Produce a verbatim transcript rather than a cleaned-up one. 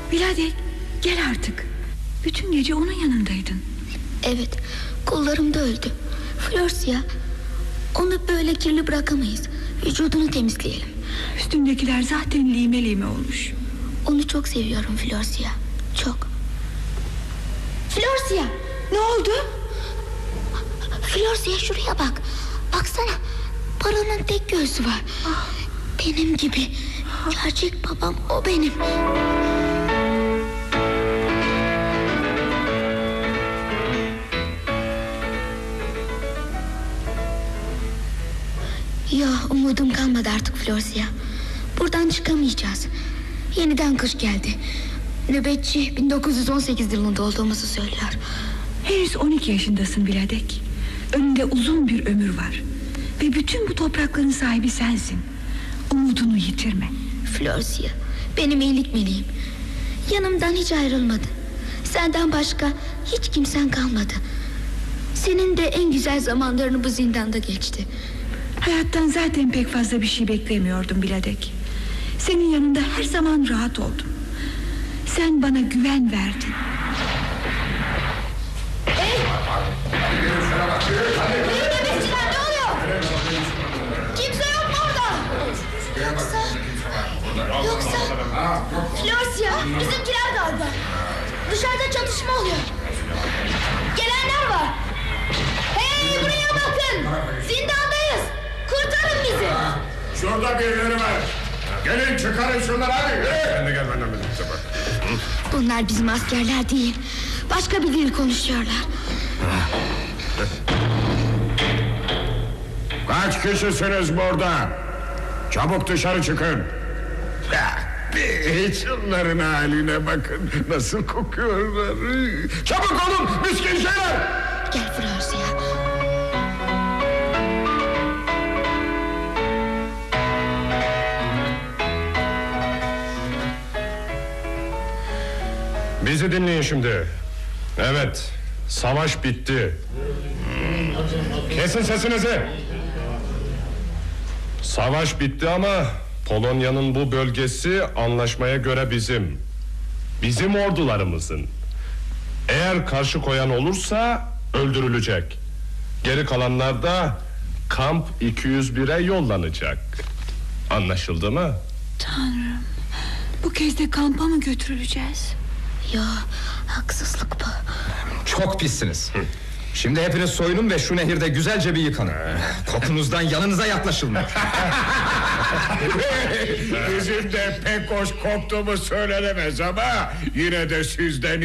Birader, gel artık. Bütün gece onun yanındaydın. Evet, kollarımda öldü. Florsia, onu böyle kirli bırakamayız. Vücudunu temizleyelim. Üstündekiler zaten lime lime olmuş. Onu çok seviyorum Florsia, çok. Florsia! Ne oldu? Florsia, şuraya bak. Baksana, paranın tek göğsü var. Ah. Benim gibi. Gerçek babam o benim. Ya, umudum kalmadı artık Florsia. Buradan çıkamayacağız. Yeniden kış geldi. Nöbetçi bin dokuz yüz on sekiz yılında olduğumuzu söylüyor. Henüz on iki yaşındasın Biladek. Önünde uzun bir ömür var. Ve bütün bu toprakların sahibi sensin. Umudunu yitirme. Florsia, benim iyilik meleğim. Yanımdan hiç ayrılmadın. Senden başka hiç kimsen kalmadı. Senin de en güzel zamanlarını bu zindanda geçti. Hayattan zaten pek fazla bir şey beklemiyordum Biladek. Senin yanında her zaman rahat oldum. Sen bana güven verdin. Hey! Hey nöbetçiler, ne oluyor? Kimse yok mu orada? Yoksa... Yoksa... Florsia, bizimkiler galiba. Dışarıda çatışma oluyor. Gelenler var. Hey, buraya bakın. Zindandayız. Kurtarın bizi. Şurada birileri var. Gelin çıkarın şunları hadi. Sen de gel benden birlikte bak. Bunlar bizim askerler değil. Başka bir dil konuşuyorlar. Kaç kişisiniz burada? Çabuk dışarı çıkın. Hiç onların haline bakın. Nasıl kokuyorlar. Çabuk olun, miskin şeyler. Gel Florsia. Bizi dinleyin şimdi. Evet, savaş bitti. Kesin sesinizi. Savaş bitti ama Polonya'nın bu bölgesi anlaşmaya göre bizim. Bizim ordularımızın. Eğer karşı koyan olursa öldürülecek. Geri kalanlar da kamp iki yüz bire yollanacak. Anlaşıldı mı? Tanrım, bu kez de kampa mı götürüleceğiz? Ya, haksızlık bu. Çok pissiniz. Şimdi hepiniz soyunun ve şu nehirde güzelce bir yıkanın. Kokunuzdan yanınıza yaklaşılmıyor. Bizim de pek hoş koktuğumuz söylenemez ama yine de sizden